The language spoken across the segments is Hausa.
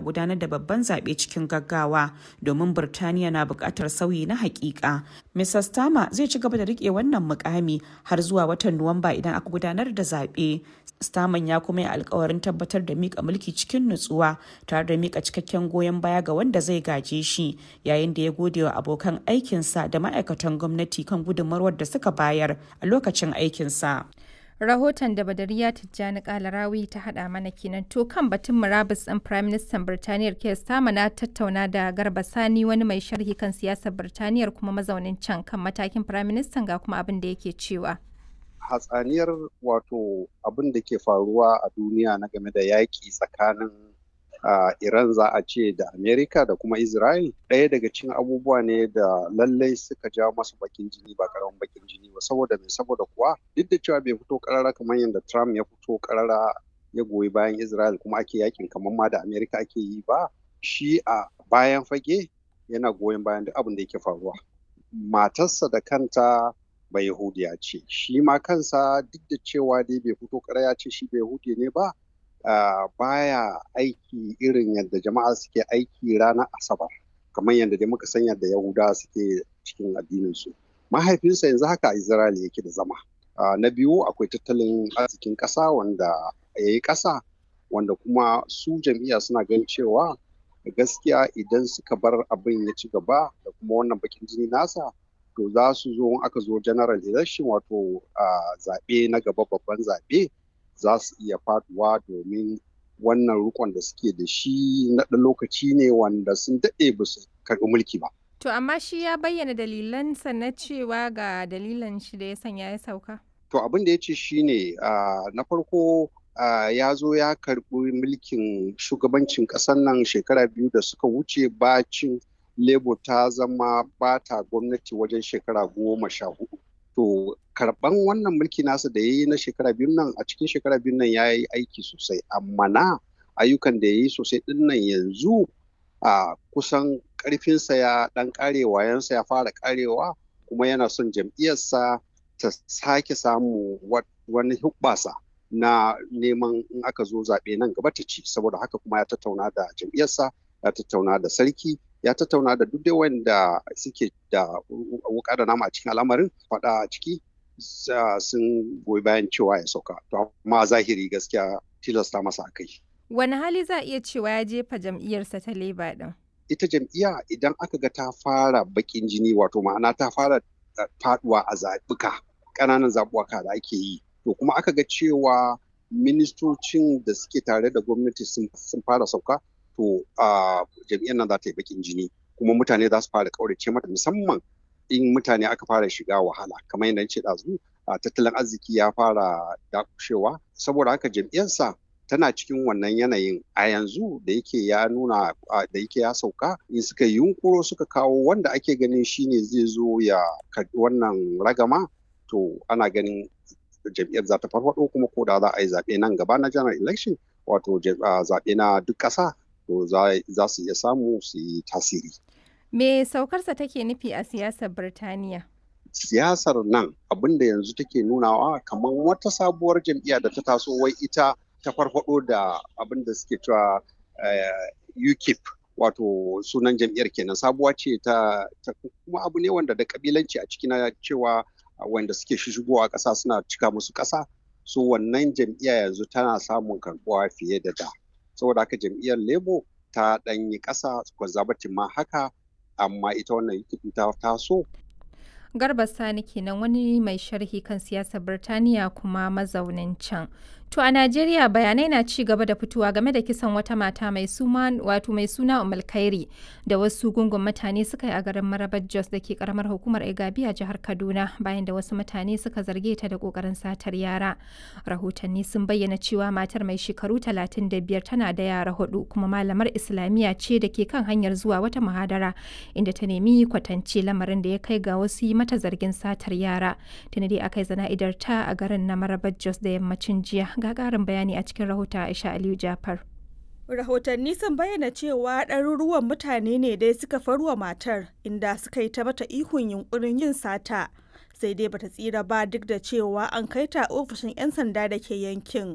gudanar da babban zaɓe cikin gaggawa domin Birtaniya na buƙatar sauyi na haƙiƙa. Mr. Starmer zai ci gaba da riƙe wannan mukami har zuwa watan Nuwamba idan aka gudanar da zaɓe. Starmer ya kuma yi alkawarin tabbatar da miƙa mulki cikin nutsuwa tare da miƙa cikakken goyon baya ga wanda zai gaje shi, yayin da ya gode wa abokan aikinsa da ma'aikatan gwamnati kan gudunmawar da suka bayar a lokacin aikinsa. Rahoton da Badariya Tijjani Kalarawi ta haɗa mana kenan. To kan batun murabus ɗin Prime Minister Birtaniyar Keir Starmer na tattauna da Garba Sani, wani mai sharhi kan siyasar Birtaniyar kuma mazaunin can, kan matakin Prime Minister ga kuma abin da yake cewa. Hatsaniyar wato abin da ke faruwa a duniya na game da yaƙi tsakanin Iran za a ce da Amerika da kuma Israel, ɗaya daga cikin abubuwa ne da lallai suka ja masu bakin jini ba karamin bakin jini ba. Saboda kuwa duk da cewa bai fito karara kamar yadda Trump ya fito karara ya goyi bayan Israel kuma ake yakin kamar ma da Amerika ake yi ba, shi a bayan fage yana goyon bayan duk abin da yake faruwa. Matarsa da kanta ba Yahudiya ce, shi ma kansa duk da cewa dai bai fito karara ya ce shi ba Yahudi ne ba, baya aiki irin yadda jama'a suke aiki ranar Asabar, kamar yadda dai muka san yadda Yahudawa suke cikin addininsu. Mahaifinsa yanzu haka a Israel yake da zama. Na biyu, akwai tattalin arzikin ƙasa wanda ya yi ƙasa, wanda kuma su jam'iyya suna ganin cewa gaskiya idan suka bar abin ya ci gaba da kuma wannan bakin jini nasa, to za su zo aka zo general election, wato zaɓe na gaba, babban zaɓe, za su iya faduwa domin wannan rukon da suke da shi na ɗan lokaci ne wanda sun daɗe ba su karɓi mulki ba. To amma shi ya bayyana dalilansa na cewa ga dalilan shi da ya sanya ya sauka. To abin da ya ce shi ne na farko ya zo ya karɓi mulkin shugabancin ƙasar nan shekara 2 da suka wuce bacin Labour ta zama ba ta gwamnati wajen shekara 14. To karɓan wannan mulki nasa da ya yi na shekara 2 nan, a cikin shekara 2 nan ya yi aiki sosai, amma na ayyukan da ya yi sosai ɗin nan yanzu kusan ƙarfinsa ya ɗan ƙare, wayansa ya fara ƙarewa, kuma yana son jam'iyyarsa ta sake samu wani hubbasa na neman in aka zo zaɓe nan gaba ta ci. Saboda haka kuma ya tattauna da jam'iyyarsa, ya tattauna da sarki, ya tattauna da duk dai wanda suke da wuƙa da nama a cikin al'amarin, faɗa a ciki sun goyi bayan cewa ya sauka. To amma zahiri gaskiya tilasta masa a kai. Wani hali za a iya cewa ya jefa jam'iyyarsa ta Labour ɗin? Ita jam'iyya idan aka ga ta fara baƙin jini, wato ma'ana ta fara faɗuwa a zaɓuka, ƙananan zaɓuka da ake yi, to kuma aka ga cewa ministocin da suke tare da gwamnati sun fara sauka, to jam'iyyar nan za ta yi baƙin jini, kuma mutane za su fara ƙaurace mata, musamman in mutane aka fara shiga wahala, kamar yadda ce ɗazu, tattalin arziki ya fara dakushewa. Saboda haka jam'iyyarsa tana cikin wannan yanayin a yanzu da yake ya nuna da yake ya sauka, in suka yunkuro suka kawo wanda ake ganin shine zai zo ya karɓi wannan ragama, to ana ganin jam'iyyar za ta farfaɗo, kuma ko da za a yi zaɓe nan gaba na general election, wato zaɓe na duk ƙasa, to za su iya samu su yi tasiri. Me saukarsa take nufi a siyasar Birtaniya? Siyasar nan abin da yanzu take nunawa kamar wata sabuwar jam'iyya da ta taso, wai ita ta farfado da abin da suke cewa UKIP, wato sunan jam'iyyar kenan, sabuwa ce ta kuma abu ne wanda da kabilanci a ciki, na cewa wanda suke shigowa ƙasa suna cika musu ƙasa, so wannan jam'iyya yanzu tana samun karɓuwa fiye da da. Saboda haka jam'iyyar Labour ta ɗanyi ƙasa, Conservative ma haka, amma ita wannan UKIP ta taso. Garba Sani kenan, wani mai sharhi kan siyasar Birtaniya kuma mazaunin can. To a Najeriya bayanai na ci gaba da fitowa game da kisan wata mata mai suna Ummul Khairi da wasu gungun mutane suka yi a garin Marabar Jos da ke karamar hukumar Igabi a jihar Kaduna, bayan da wasu mutane suka zarge ta da kokarin satar yara. Rahotanni sun bayyana cewa matar mai shekaru 35 tana da yara 4, kuma malamar Islamiyya ce da ke kan hanyar zuwa wata muhadara, inda ta nemi kwatance, lamarin da ya kai ga wasu mata zargin satar yara. Tuni dai aka yi zana'idar ta a garin na Marabar Jos da yammacin jiya. Ga ƙarin bayani a cikin rahoton Aisha Aliyu Jafar. Rahotanni sun bayyana cewa ɗaruruwan mutane ne dai suka farwa matar, inda suka yi ta mata ihun yunkurin yin sata, sai dai bata tsira ba, duk da cewa an kai ta ofishin 'yan sanda da ke yankin.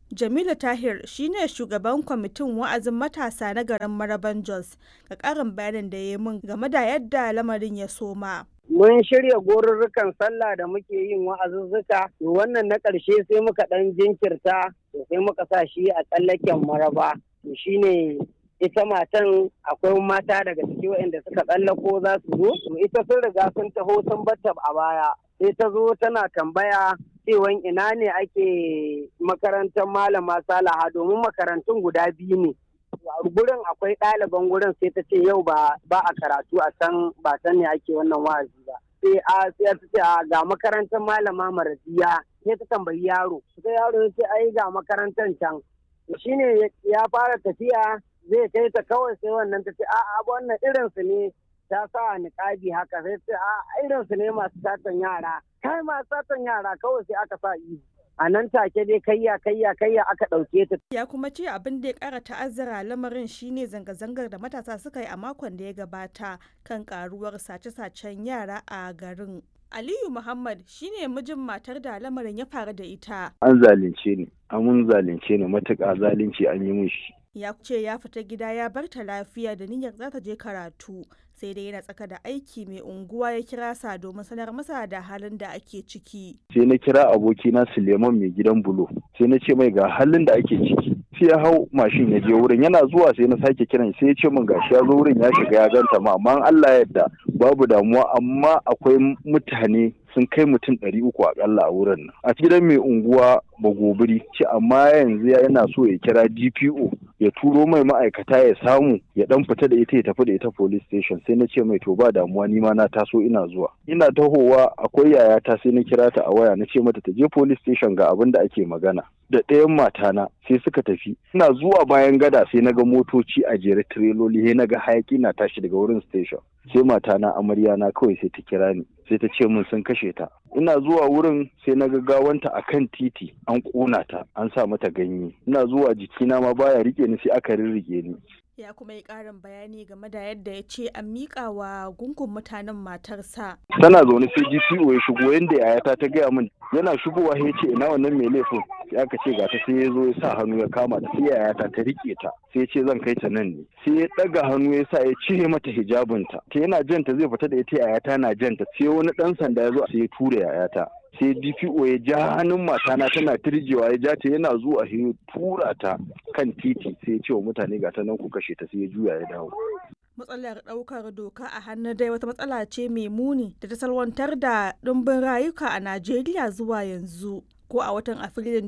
Jamilu Tahir shine shugaban kwamitin wa'azin matasa na garin Maraban Jos ga ƙarin bayanin da ya yi min game da yadda lamarin ya soma. Mun shirya gorurrukan sallah da muke yin wa'azuzzuka, wannan na ƙarshe sai muka ɗan jinkirta, sai muka sa shi a tsallaken Maraba. Shine ita matan akwai mata daga ciki waɗanda suka tsallako za su zo, ita sun riga sun taho sun batta a baya. Sai ta zo tana tambaya cewan ina ne ake makarantar Malama Salaha domin makarantun guda biyu ne. Gurin akwai ɗaliban gurin sai ta ce yau ba a karatu a can ba can ne ake wannan wa'azi ba. Sai ta ce ga makarantar Malama Maradiya, sai ta tambayi yaro. Sai yaro ya ce ai ga makarantar can. Shine ya fara tafiya zai kai ta kawai sai wannan ta ce a'a wannan irinsu ne ta sa niƙabi haka sai ce a irinsu ne masu satan yara. Kai masu satan yara kawai sai aka sa ihu. A nan take dai kayya aka ɗauke ta. Ya kuma ce abin da ya ƙara ta'azzara lamarin shine zanga-zangar da matasa suka yi a makon da ya gabata kan ƙaruwar sace-sacen yara a garin. Aliyu Muhammad shine mijin matar da lamarin ya faru da ita. An zalunce ni, amun zalunce ni matuƙa zalunci an yi mishi. Ya ce ya fita gida ya bar ta lafiya da niyyar za ta je karatu, sai dai yana tsaka da aiki mai unguwa ya kira sa domin sanar masa da halin da ake ciki. Sai na kira abokina Suleiman mai gidan bulo, sai na ce mai ga halin da ake ciki. Sai ya hau mashin ya je wurin, yana zuwa sai na sake kiran sai ya ce min gashi ya zo wurin ya shiga ya ganta ma, amma Allah yadda babu damuwa, amma akwai mutane sun kai mutum 300 akalla a wurin nan. A gidan mai unguwa Bagobiri ce amma yanzu yana so ya kira DPO ya turo mai ma'aikata ya samu ya dan fita da ita ya tafi da ita police station. Sai na ce mai to ba damuwa ni ma na taso ina zuwa. Ina tahowa akwai yayata sai na kira ta a waya na ce mata ta je police station ga abin da ake magana. Da ɗayan matana sai suka tafi. Ina zuwa bayan gada sai na ga motoci a jere tireloli sai na ga hayaki na tashi daga wurin station. Sai matana amarya na kawai sai ta kira ni sai ta ce min sun kashe ta. Ina zuwa wurin sai na gawanta a kan titi an ƙona ta an sa mata ganye. Ina zuwa jikina ma baya rike ni sai aka rirrige ni. Ya kuma yi ƙarin bayani game da yadda ya ce an miƙa wa gungun mutanen matarsa. Tana zaune sai GPO ya shigo yadda yayata ta gaya min yana shigowa ya ce ina wannan mai laifin sai aka ce ga ta sai ya zo ya sa hannu ya kama ta sai yayata ta rike ta sai ya ce zan kai ta nan ne sai ya ɗaga hannu ya sa ya cire mata hijabinta ta yana janta zai fita da ita yayata na janta sai wani ɗan sanda ya zo sai ya tura yayata. Sai DPO ya ja hannun matana tana tirjewa ya ja ta yana zuwa ya tura ta kan titi sai ya ce wa mutane ga ta nan ku kashe ta sai ya juya ya dawo. Matsalar ɗaukar doka a hannu dai wata matsala ce mai muni da ta salwantar da ɗumbin rayuka a Najeriya zuwa yanzu. Ko a watan Afrilun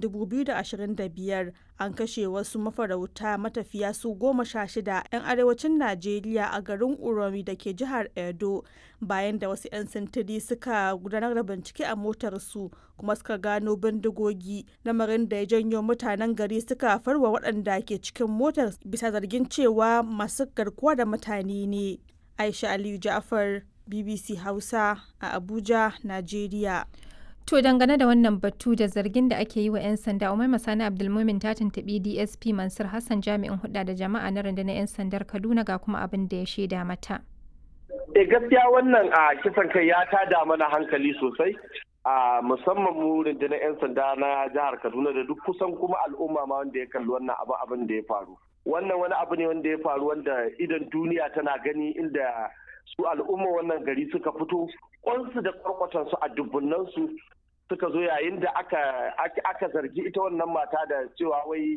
2025 an kashe wasu mafarauta matafiya su 16 'yan arewacin Najeriya a garin Uromi da ke jihar Edo bayan da wasu 'yan sintiri suka gudanar da bincike a motarsu kuma suka gano bindigogi, lamarin da ya janyo mutanen gari suka farwa waɗanda ke cikin motar bisa zargin cewa masu garkuwa da mutane ne. Aisha Aliyu Ja'far, BBC Hausa a Abuja, Najeriya. To dangane da wannan batu da zargin da ake yi wa 'yan sanda, Umaima Sani Abdulmumin ta tuntuɓi DSP Mansur Hassan jami'in hulɗa da jama'a na rundunar 'yan sandar Kaduna ga kuma abin da ya shaida mata. Gaskiya wannan a kisan kai ya tada mana hankali sosai, a musamman mu rundunar 'yan sanda na jihar Kaduna da duk kusan kuma al'umma ma wanda ya kalli wannan abin da ya faru. Wannan wani abu ne wanda ya faru wanda idan duniya tana gani, inda su al'umma wannan gari suka fito kwansu da kwarkwatansu a dubbunansu suka zo yayin da aka zargi ita wannan mata da cewa wai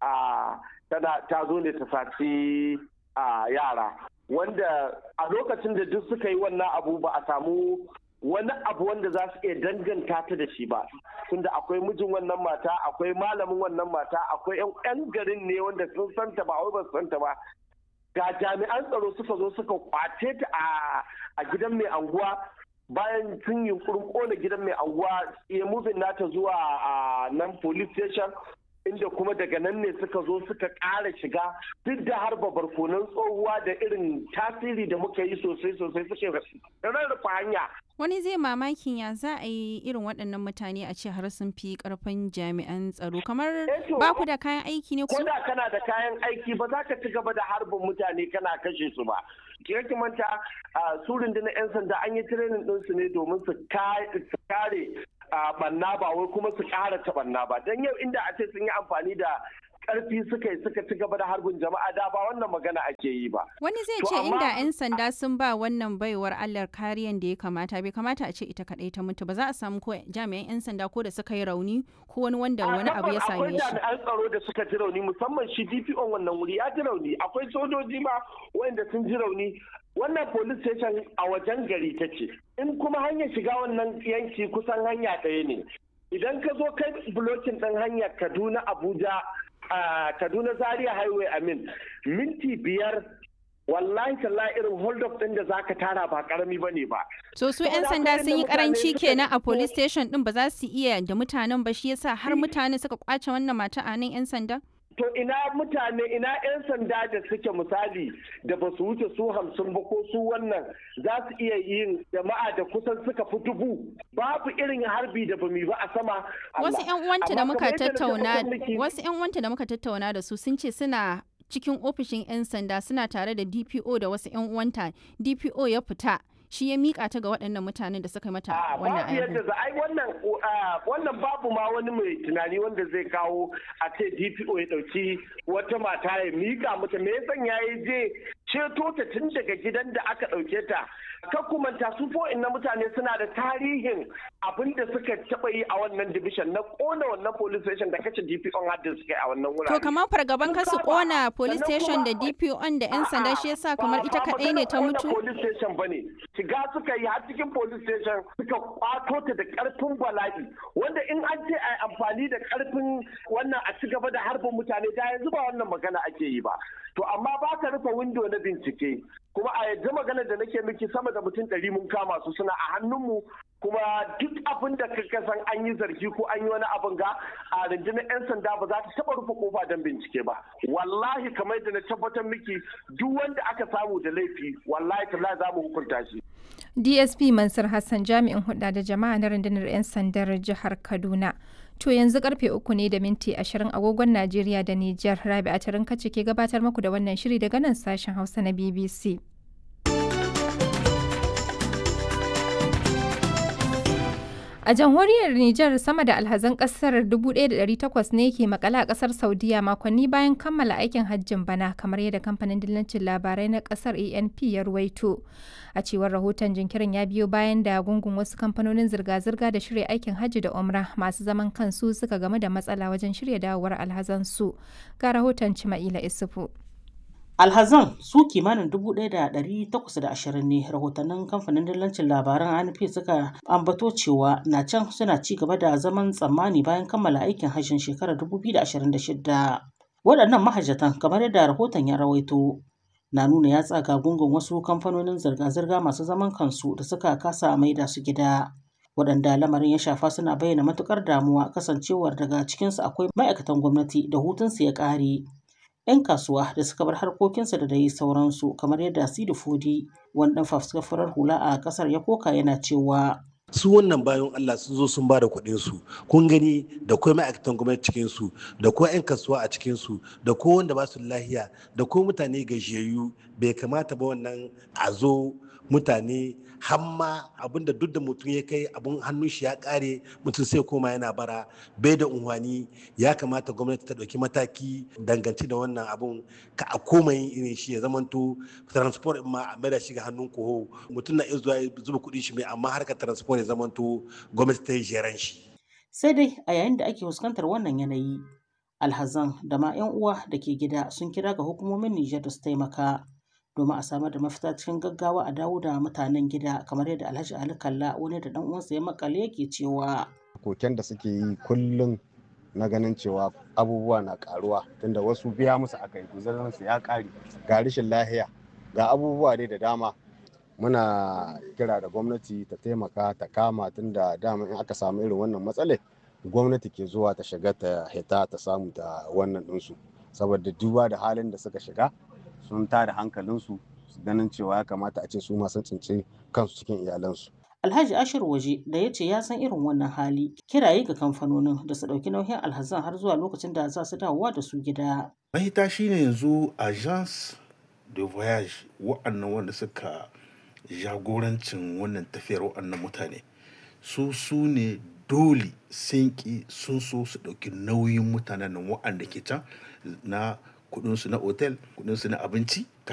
ta zo ne ta saci yara, wanda a lokacin da duk suka yi wannan abu ba a samu wani abu wanda za su iya danganta ta da shi ba, tunda akwai mijin wannan mata, akwai malamin wannan mata, akwai 'yan garin ne wanda sun santa ba wai ba su santa ba. Ga jami'an tsaro suka zo suka kwace ta a gidan mai anguwa, bayan sun yunkurin kona gidan mai anguwa ya mufin nata zuwa nan police station, inda kuma daga nan ne suka zo suka ƙara shiga duk da harba barkonan tsohuwa da irin tasiri da muka yi sosai suke rarrafa hanya. Wani zai mamakin ya za a yi irin waɗannan mutane a ce har sun fi ƙarfin jami'an tsaro, kamar ba ku da kayan aiki ne? Ko da kana da kayan aiki ba za ka ci gaba da harbin mutane kana kashe su ba. Ki manta su rundunar 'yan sanda an yi tirenin ɗinsu ne domin su kare banna ba wai kuma su ƙara ta banna ba. Don yau inda a ce sun yi amfani da karfi suka ci gaba da harbin jama'a da ba wannan magana ake yi ba. Wani zai ce inda 'yan sanda sun ba wannan baiwar Allah kariyan da ya kamata, bai kamata a ce ita kadai ta mutu ba, za a samu ko jami'an 'yan sanda ko da suka yi rauni ko wani wanda wani abu ya same shi. Akwai jami'an tsaro da suka ji rauni, musamman shi DPO wannan wuri ya ji rauni, akwai sojoji ma wanda sun ji rauni. Wannan police station a wajen gari take, in kuma hanyar shiga wannan yanki kusan hanya ɗaya ne. Idan ka zo kai blocking ɗin hanyar Kaduna Abuja Kaduna Zaria Highway minti 5 wallahi tallahi irin hold up din da zaka tara ba karami bane ba. So su 'yan sanda sun yi karanci kenan a police station din, ba za su iya da mutanen ba, shi yasa har mutane suka kwace wannan mata a nan 'yan sanda? To ina 'yan sanda da suke misali da ba su wuce su 50 ba ko su wannan za su iya yin jama'a da kusan suka fi 1000, babu irin harbi da bamu ba a sama. Wasu 'yan uwanta da muka tattauna da su sun ce suna cikin ofishin 'yan sanda suna tare da DPO da wasu 'yan uwanta, DPO ya fita shi ya mika ta ga waɗannan mutanen da suka mata wannan ayyuka. Wannan babu ma wani mai tunani wanda zai kawo a ce DPO ya ɗauki wata mata ya mika mata, me yasan yayi je ceto ta tun daga gidan da aka ɗauke ta. Kakkumanta su na mutane suna da tarihin abin da suka taɓa yi a wannan division na ƙona wannan police station da kace DPO har da suka yi a wannan wurare. To kamar fargaban kasu ƙona police station da DPO da 'yan sanda shi yasa kamar ita kaɗai ne ta mutu? Ba police station bane. Shiga suka yi har cikin police station suka kwato ta da ƙarfin bala'i, wanda in an ce a amfani da ƙarfin wannan a ci gaba da harbin mutane da yanzu ba wannan magana ake yi ba. To amma ba ka rufe windo na bincike, kuma a yadda magana da nake miki sama da mutum 100 mun kama su suna a hannunmu, kuma duk abin da ka san an yi zargi ko an yi wani abin ga a rundunar 'yan sanda ba za ta taɓa rufe kofa don bincike ba. Wallahi kamar da na tabbatar miki duk wanda aka samu da laifi wallahi tallahi za mu hukunta shi. DSP Mansur Hassan jami'in hulɗa da jama'a na rundunar 'yan sandar jihar Kaduna. To yanzu karfe 3:20 agogon Najeriya da Nijar. Rabi'a Tarinka ce ke gabatar muku da wannan shiri daga nan sashen Hausa na BBC. A jamhuriyar Nijar sama da alhazan kasar 1,800 ne ke makala a kasar Saudiya makonni bayan kammala aikin hajjin bana, kamar yadda kamfanin dillancin labarai na kasar ANP ya ruwaito. A cewar rahoton, jinkirin ya biyo bayan da gungun wasu kamfanonin zirga-zirga da shirya aikin hajji da umra masu zaman kansu suka game da matsala wajen shirya dawowar alhazansu. Ga rahoton Cima'ila Isufu. Alhazan su kimanin 1,820 ne. Rahotannin kamfanin dillancin labaran ANP suka ambato cewa na can suna ci gaba da zaman tsammani bayan kammala aikin hajjin shekarar 2026. Waɗannan mahajjatan, kamar yadda rahoton ya rawaito, na nuna ya tsaga gungun wasu kamfanonin zirga-zirga masu zaman kansu da suka kasa maida su gida. Waɗanda lamarin ya shafa suna bayyana matuƙar damuwa kasancewar daga cikinsu akwai ma'aikatan gwamnati da hutunsu ya ƙare. 'Yan kasuwa da suka bar harkokinsu da dai sauransu, kamar yadda Sidi Fodi, wani ɗan fafuskar hula a ƙasar, ya koka yana cewa su wannan bayan Allah sun zo sun ba da kuɗin su, kun gani da kuma ma'aikatan gwamnati cikin su, da kuma 'yan kasuwa a cikin su, da ko wanda ba su lahiya, da ko mutane gajiyayyu. Bai kamata ba wannan a zo mutane hamma abinda duk da mutum ya kai abin hannun shi ya kare, mutum sai koma yana bara, bai da unhwani. Ya kamata gwamnati ta ɗauki mataki dangance da wannan abun, ka a koma yin irin shi ya zamanto transport ma a maida shi ga hannun koho. Mutum na iya zuwa zuba kuɗi shi mai, amma harkar transport ya zamanto gwamnati ta yi jeran shi. Sai dai a yayin da ake fuskantar wannan yanayi, alhazan da ma 'yan uwa da ke gida sun kira ga hukumomin Nijar da su taimaka domin a samar da mafita cikin gaggawa a dawo da mutanen gida, kamar yadda Alhaji Ali Kalla, wani da dan uwansa ya makale, yake cewa koken da suke yi kullum na ganin cewa abubuwa na karuwa, tunda wasu biya musu aka yi guzarin su ya kare, ga rashin lahiya, ga abubuwa dai da dama. Muna kira da gwamnati ta taimaka ta kama, tunda dama in aka samu irin wannan matsalar gwamnati ke zuwa ta shiga ta hita ta samu ta wannan ɗinsu, saboda duba da halin da suka shiga sun tada hankalinsu ganin cewa ya kamata a ce su ma sun tsinci kansu cikin iyalansu. Alhaji Ashir Waje, da ya ce ya san irin wannan hali, kiraye ga kamfanonin da su ɗauki nauyin alhazan har zuwa lokacin da za su dawowa da su gida. Mahita shine yanzu agence de voyage, wa'annan wanda suka jagorancin wannan tafiyar wa'annan mutane su ne dole sun ki sun so su ɗauki nauyin mutanen nan waɗanda ke can na kuɗinsu na otel kuɗinsu na abinci